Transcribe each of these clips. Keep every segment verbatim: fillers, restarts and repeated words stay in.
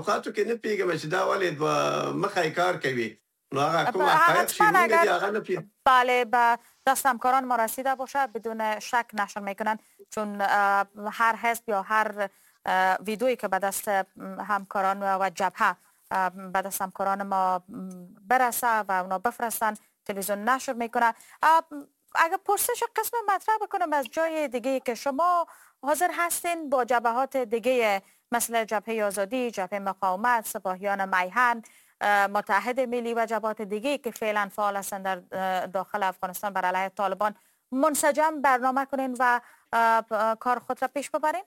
توافقاتو کې نه پیږم چې دا ولې دوه مخی کار کوي. نو هغه کوم ب- حقایق چې حتما موږ دي اگر هغه نه پی بله به دست همکاران ما رسیده باشه بدون شک نشر میکنن، چون اه، هر حزب یا هر اه، ویدئویی که به دست همکاران و جبهه اه، به دست همکاران ما برسه و اونا بفرستن تلویزیون نشر میکنه. اه، اگر پرسش قسم مطرح بکنم از جای دیگه که شما حاضر هستین با جبهات دیگه مثل جبهه آزادی، جبهه مقاومت، سپاهیان میهن، اه، متحد ملی و جبهات دیگه که فعلا فعال هستند در اه، داخل افغانستان بر علیه طالبان منسجم برنامه کنین و اه، اه، کار خود را پیش ببرین؟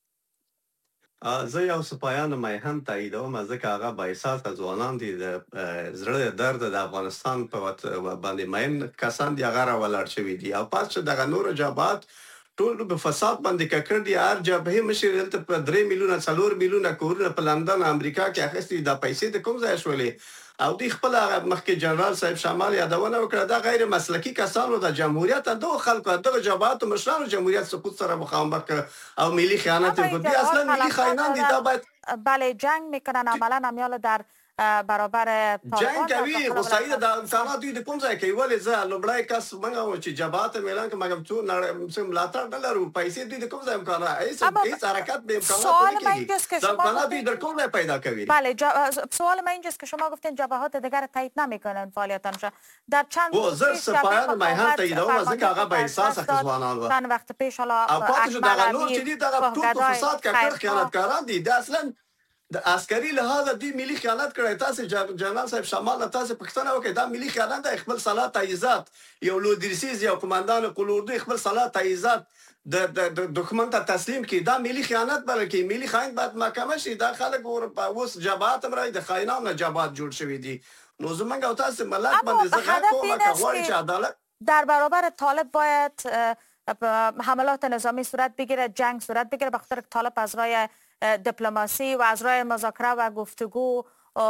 ا، زه یو سپایانو میهم تاییدوم ځکه هغه بااحساسه ځوانان دي د اه، زړه درد د افغانستان په وت- باندې مین کسان دي هغه راولاړ شوي دي او پاس چې دغه نورو جبهات ټول په فساد باندې ککړ دي. هر جبهې مشر دلته په درې میلیونه څلور میلیونه کورونه په لندن امریکا کې اخیستي د پیسې د کوم ځای شولې او دوی خپل هغه مخکې جنرال صاحب شمال یادونه وکړه دا غیر مسلکي کسانو د جمهوریت دغه خلکو دغه جبهات مشرانو جمهوریت سقوط سره مخامخ کړ او ملي خیانت اما یې این وکړ. دي جبهات اصلا ملي تلفات خائنان دي. دا دارن، باید بله جنگ میکنن عملا امیال در اه، برابر جنگ طالبان در کوي داخل خو سعید د ولایت امکانات دوی د کوم ځای کوي ولې زه لومړی کس موږ وو چې جبهات اعلان کوي مګر څو نړۍ سم ملاتړ نه لرو پیسې دوی د کوم ځای امکانات هیڅ اما هیڅ حرکت به امکانات سوال نه من کیږي. اینجاست که د شما امکانات دوی گفتین در کوم ځای پیدا کوي. بله جا... سوال من اینجاست که شما گفتین جبهات دیگر تایید نمیکنن فعالیتانش. در چند و روز زه پیش جبهه سپایان میهن مقاومت تاییدوم ځکه فرمانده هغه خود با را از احساسه دست داد. ځوانان وو چند وقت پیش حالا او پاتې شو اکمل دغه نور چې امیر دي دغه ټول په کوهگدای فساد ککړ خیرخواه خیانتکاران دي. د اصلا د عسکري لحاظه دوی ملي خیانت کړی. تاسو جن- جنرال صاحب شمال له تاسو پوښتنه وکړئ دا ملي خیانت دی. خپل سلا تاییزات یو لودریسیز یو قماندان قلوردوی خپل سلا تاییزات د د د دښمن ته تسلیم کړي. دا ملي خیانت بلل کېږي. ملي خاین باید محکمه شي. دا خلک ور- په اوس جبهات هم راځي د خاینانو نه جبهات جوړ شوي دي. نو زمونږ او تاسو ملت اما باندې زه غږ هدف کوم این که است غواړي چې که عدالت در برابر طالب باید اه، ب- حملات نظامی صورت بگیره، جنگ صورت بگیره، به خاطر که طالب از راه اه، دیپلماسی و از راه مذاکره و گفتگو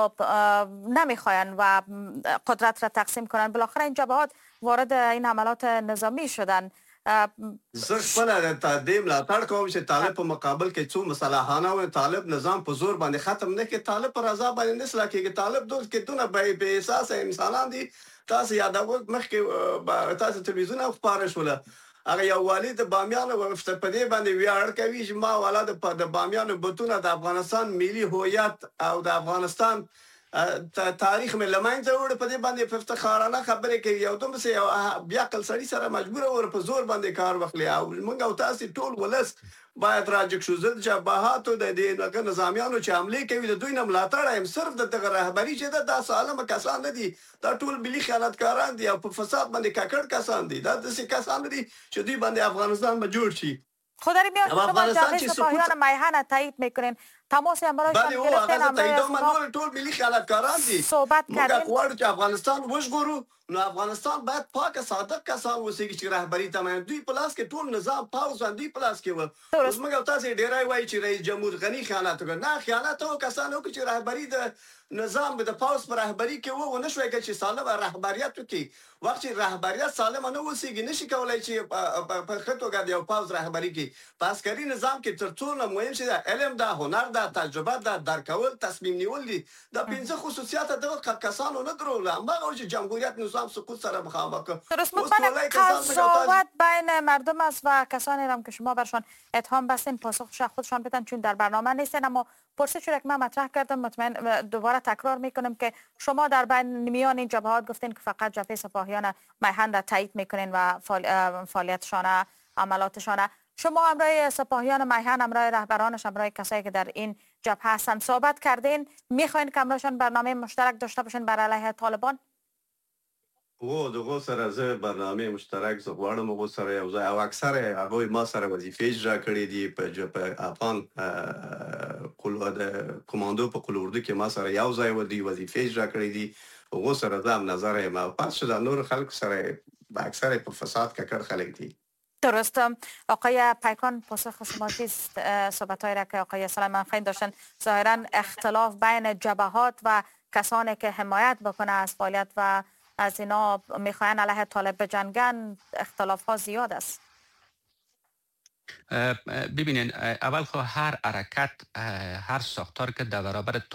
نمیخواین و م، قدرت را تقسیم کنن. بالاخره این جبهات وارد این حملات نظامی شدن. اه، زه ش- خپله د دې ملاتړ کوم چې طالب په مقابل کې څو مسلحانه او طالب نظام په زور باندې ختم نه کړي. طالب پر رضا باندې نه اصلاح کېږي. طالب دوی کې دونه بې بې احساسه انسانان دي. تاسو یادول مخکې اه، به تاسو تلویزیون هم خپاره شوله هغه یو والي د بامیانو ورسته په دې باندې ویاړ کوي چې ما والا د په- د بامیانو بتونه د افغانستان ملي هویت او د افغانستان اه، تا- تاریخ مې له منځه وړ. په دې باندې په افتخارانه خبرې کوي. یو دومره یو اه، بیا عقل سړي سره مجبوره ور په زور باندې کار واخلي او موږ او تاسو ټول ولس باید راجک شو. زه د جبهاتو د دې دغه نظامیانو چې حملې کوي د دوی نه ملاتړ یم. صرف د دغه رهبري چې ده دا سالمه کسان نه دي. دا ټول ملي خیانتکاران دي او په فساد باندې ککړ کسان دي. دا داسې کسان نه دي چې دوی باندې افغانستان به جوړ شي. خود در این میان او که شما افغانستان جبهه چې سقوط سپاهیان میهن تایید میکنین، تماس امرایشان بله او هغه گرفتین، زه امرای از تاییدوم. اونا نور ټول ملي خیانتکاران دي. صحبت موږ کردین. غواړو چې افغانستان وژغورو. نو افغانستان باید پاک صادق کسان اوسېږي چې رهبري ته مین. دوی په لاس کې ټول نظام پاوځ باندې دوی په لاس کې و. اوس درست. موږ او تاسو ډیری وایي چې رئیس جمهور غني خیانت وکړ. نه خیانت او کسان وکړي چې رهبري د نظام د پاوځ په رهبري کې و. ونه شوی چې سالم رهبریت وکړي. وخت چې رهبریت سالم نه اوسېږي نشي کولای چې په په- په ښه توګه د یو پاوځ رهبري کړي. په عسکري نظام کې تر ټولو مهم شی ده علم ده، هنر ده، تجربه ده، درک کول، تصمیم نیول دي. دا پنځه خصوصیات دغه کسانو نه درول. هماغه چې جمهوریت نظام سقوط سره مخامخ کړ. درست. اوس مطمئن ټولای کسان موږ او تاسو قضاوت بین مردم است و کسانی هم که شما برشان اتهام بستین پاسخش خودشان بدن چون در برنامه نیستن. اما پرسشی را که من مطرح کردم مطمئن دوباره تکرار میکنم که شما در بین میان این جبهات گفتین که فقط جبهه سپاهیان میهن را تایید میکنین و فعال- اه، فعالیتشان عملاتشان. شما همراه سپاهیان میهن، همراه رهبرانش، همراه کسایی که در این جبهه هستن صحبت کردین؟ میخواین که همراهشان برنامه مشترک داشته باشین بر علیه طالبان؟ و دغه سره زه برنامه مشترک زه غواړم هغو سره یو ځای او اکثره هغوی ما سره وظیفې اجرا کړي دي په ج- په افغان اه، قلو د کماندو په قول اردو کې ما سره یو ځای و دي وظیفې اجرا کړي دي. هغو سره زه هم نظر یم او پس شو د نور خلکو سره به اکثره په فساد ککړ خلک دي. درست. آقای پیکان پاسخ شما چیست؟ صحبت را که آقای سلیمان خیل داشتن ظاهرا اختلاف بین جبهات و کسانی که حمایت بکنه از فعالیت و از اینا میخواین علیه طالب بجنگن اختلاف ها زیاد است. اه، ببینین اه، اول خو هر حرکت اه، هر ساختار که در برابر